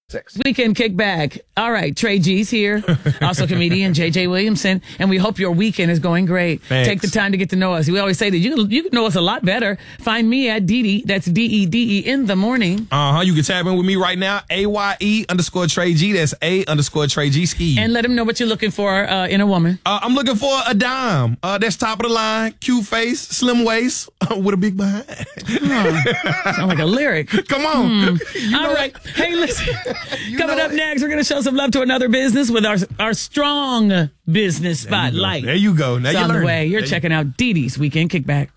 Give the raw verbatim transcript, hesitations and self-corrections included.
Six. Weekend kickback. All right, Trey G's here, also comedian J J Williamson, and we hope your weekend is going great. Thanks. Take the time to get to know us. We always say that you can, you can know us a lot better. Find me at Dee, that's D E D E in the morning. Uh-huh. You can tap in with me right now, A Y E underscore Trey G. That's A underscore Trey G ski. And let them know what you're looking for uh, in a woman. Uh, I'm looking for a dime. Uh, that's top of the line, cute face, slim waist, with a big behind. Huh. Sound like a lyric. Come on. Hmm. You know All right. it. Hey, listen. Coming know up it. next, we're going to show some love to another business with our our strong business spotlight. There you go. Now It's you on the learn. way. You're There you- checking out Dee Dee's Weekend Kickback.